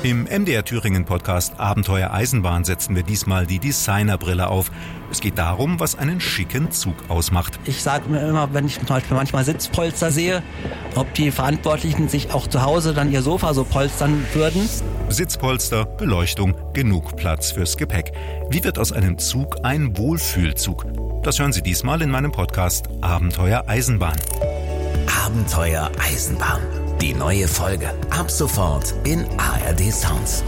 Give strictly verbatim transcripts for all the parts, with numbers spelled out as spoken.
Im M D R Thüringen Podcast Abenteuer Eisenbahn setzen wir diesmal die Designerbrille auf. Es geht darum, was einen schicken Zug ausmacht. Ich sage mir immer, wenn ich zum Beispiel manchmal Sitzpolster sehe, ob die Verantwortlichen sich auch zu Hause dann ihr Sofa so polstern würden. Sitzpolster, Beleuchtung, genug Platz fürs Gepäck. Wie wird aus einem Zug ein Wohlfühlzug? Das hören Sie diesmal in meinem Podcast Abenteuer Eisenbahn. Abenteuer Eisenbahn. Die neue Folge ab sofort in A R D Sounds.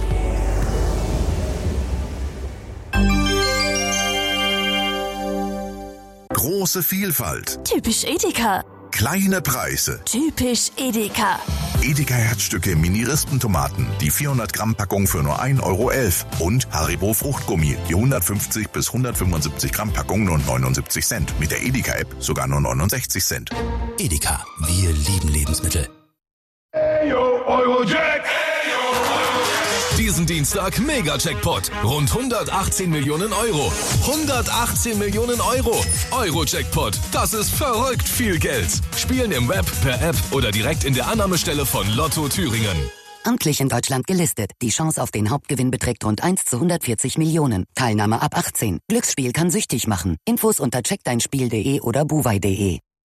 Große Vielfalt. Typisch Edeka. Kleine Preise. Typisch Edeka. Edeka Herzstücke Mini-Rispentomaten, die vierhundert Gramm Packung für nur ein Euro elf. Und Haribo Fruchtgummi, die hundertfünfzig bis hundertfünfundsiebzig Gramm Packung nur neunundsiebzig Cent. Mit der Edeka-App sogar nur neunundsechzig Cent. Edeka, wir lieben Lebensmittel. Eyo, Eurojack! Diesen Dienstag Mega-Jackpot. Rund hundertachtzehn Millionen Euro. hundertachtzehn Millionen Euro. Euro-Jackpot. Das ist verrückt viel Geld. Spielen im Web, per App oder direkt in der Annahmestelle von Lotto Thüringen. Amtlich in Deutschland gelistet. Die Chance auf den Hauptgewinn beträgt rund eins zu hundertvierzig Millionen. Teilnahme ab achtzehn. Glücksspiel kann süchtig machen. Infos unter check dein spiel punkt de oder buwei punkt de.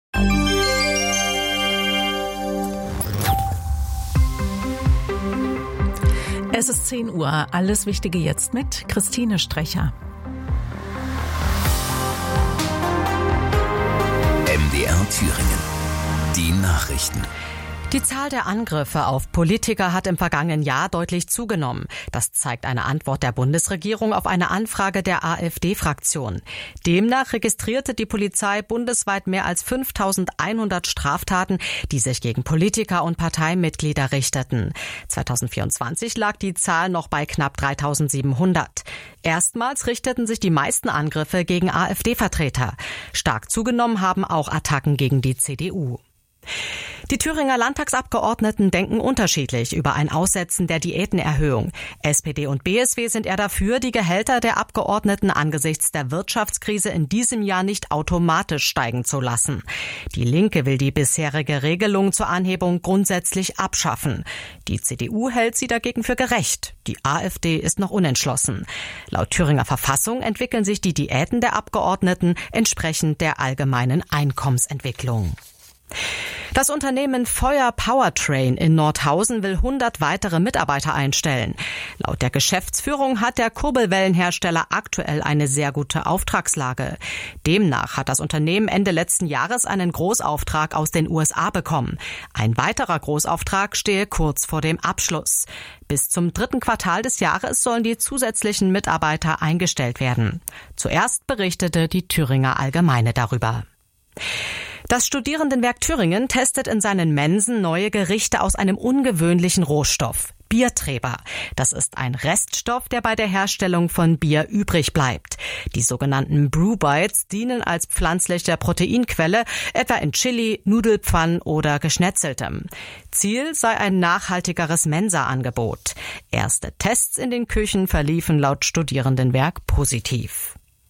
Es ist zehn Uhr. Alles Wichtige jetzt mit Christine Strecher. M D R Thüringen. Die Nachrichten. Die Zahl der Angriffe auf Politiker hat im vergangenen Jahr deutlich zugenommen. Das zeigt eine Antwort der Bundesregierung auf eine Anfrage der AfD-Fraktion. Demnach registrierte die Polizei bundesweit mehr als fünftausendeinhundert Straftaten, die sich gegen Politiker und Parteimitglieder richteten. zweitausendvierundzwanzig lag die Zahl noch bei knapp dreitausendsiebenhundert. Erstmals richteten sich die meisten Angriffe gegen AfD-Vertreter. Stark zugenommen haben auch Attacken gegen die C D U. Die Thüringer Landtagsabgeordneten denken unterschiedlich über ein Aussetzen der Diätenerhöhung. S P D und B S W sind eher dafür, die Gehälter der Abgeordneten angesichts der Wirtschaftskrise in diesem Jahr nicht automatisch steigen zu lassen. Die Linke will die bisherige Regelung zur Anhebung grundsätzlich abschaffen. Die C D U hält sie dagegen für gerecht. Die AfD ist noch unentschlossen. Laut Thüringer Verfassung entwickeln sich die Diäten der Abgeordneten entsprechend der allgemeinen Einkommensentwicklung. Das Unternehmen Feuer Powertrain in Nordhausen will hundert weitere Mitarbeiter einstellen. Laut der Geschäftsführung hat der Kurbelwellenhersteller aktuell eine sehr gute Auftragslage. Demnach hat das Unternehmen Ende letzten Jahres einen Großauftrag aus den U S A bekommen. Ein weiterer Großauftrag stehe kurz vor dem Abschluss. Bis zum dritten Quartal des Jahres sollen die zusätzlichen Mitarbeiter eingestellt werden. Zuerst berichtete die Thüringer Allgemeine darüber. Das Studierendenwerk Thüringen testet in seinen Mensen neue Gerichte aus einem ungewöhnlichen Rohstoff. Biertreber. Das ist ein Reststoff, der bei der Herstellung von Bier übrig bleibt. Die sogenannten Brewbites dienen als pflanzliche Proteinquelle, etwa in Chili, Nudelpfannen oder Geschnetzeltem. Ziel sei ein nachhaltigeres Mensa-Angebot. Erste Tests in den Küchen verliefen laut Studierendenwerk positiv.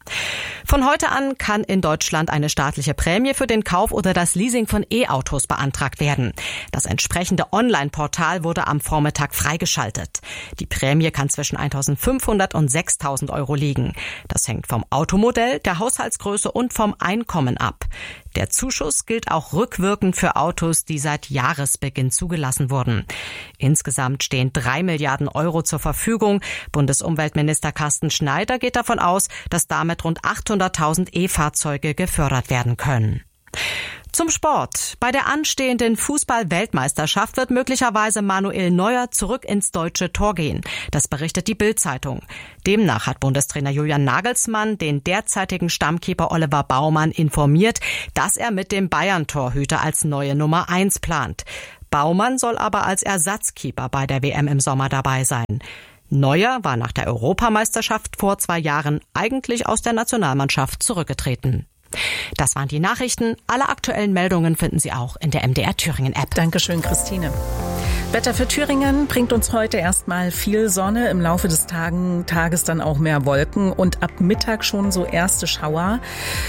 Von heute an kann in Deutschland eine staatliche Prämie für den Kauf oder das Leasing von E-Autos beantragt werden. Das entsprechende Online-Portal wurde am Vormittag freigeschaltet. Die Prämie kann zwischen eintausendfünfhundert und sechstausend Euro liegen. Das hängt vom Automodell, der Haushaltsgröße und vom Einkommen ab. Der Zuschuss gilt auch rückwirkend für Autos, die seit Jahresbeginn zugelassen wurden. Insgesamt stehen drei Milliarden Euro zur Verfügung. Bundesumweltminister Carsten Schneider geht davon aus, dass damit rund achthunderttausend E-Fahrzeuge gefördert werden können. Zum Sport. Bei der anstehenden Fußball-Weltmeisterschaft wird möglicherweise Manuel Neuer zurück ins deutsche Tor gehen. Das berichtet die Bild-Zeitung. Demnach hat Bundestrainer Julian Nagelsmann den derzeitigen Stammkeeper Oliver Baumann informiert, dass er mit dem Bayern-Torhüter als neue Nummer eins plant. Baumann soll aber als Ersatzkeeper bei der W M im Sommer dabei sein. Neuer war nach der Europameisterschaft vor zwei Jahren eigentlich aus der Nationalmannschaft zurückgetreten. Das waren die Nachrichten. Alle aktuellen Meldungen finden Sie auch in der M D R Thüringen App. Dankeschön, Christine. Wetter für Thüringen bringt uns heute erstmal viel Sonne, im Laufe des Tagen, Tages dann auch mehr Wolken und ab Mittag schon so erste Schauer.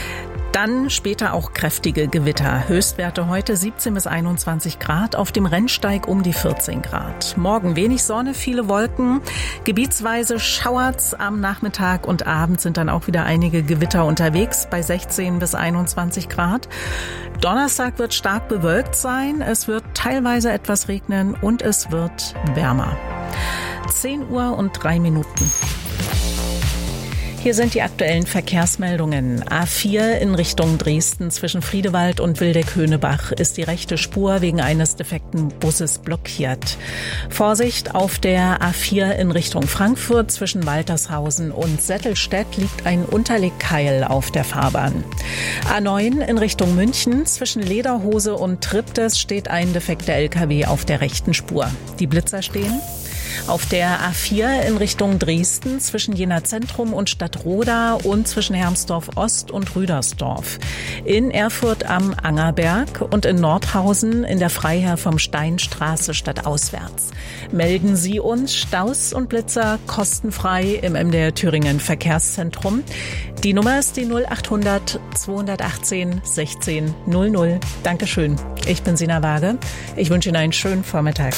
Dann später auch kräftige Gewitter. Höchstwerte heute siebzehn bis einundzwanzig Grad, auf dem Rennsteig um die vierzehn Grad. Morgen wenig Sonne, viele Wolken. Gebietsweise schauert's am Nachmittag und Abend sind dann auch wieder einige Gewitter unterwegs bei sechzehn bis einundzwanzig Grad. Donnerstag wird stark bewölkt sein. Es wird teilweise etwas regnen und es wird wärmer. zehn Uhr und drei Minuten. Hier sind die aktuellen Verkehrsmeldungen. A vier in Richtung Dresden zwischen Friedewald und Wildeck-Höhnebach ist die rechte Spur wegen eines defekten Busses blockiert. Vorsicht, auf der A vier in Richtung Frankfurt zwischen Waltershausen und Settelstedt liegt ein Unterlegkeil auf der Fahrbahn. A neun in Richtung München zwischen Lederhose und Triptes steht ein defekter L K W auf der rechten Spur. Die Blitzer stehen. Auf der A vier in Richtung Dresden zwischen Jena Zentrum und Stadtroda und zwischen Hermsdorf Ost und Rüdersdorf. In Erfurt am Angerberg und in Nordhausen in der Freiherr vom Steinstraße stadtauswärts. Melden Sie uns Staus und Blitzer kostenfrei im M D R Thüringen Verkehrszentrum. Die Nummer ist die null achthundert zweihundertachtzehn sechzehn null null. Dankeschön. Ich bin Sina Waage. Ich wünsche Ihnen einen schönen Vormittag.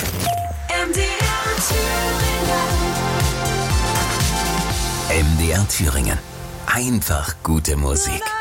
M D R Thüringen. Einfach gute Musik.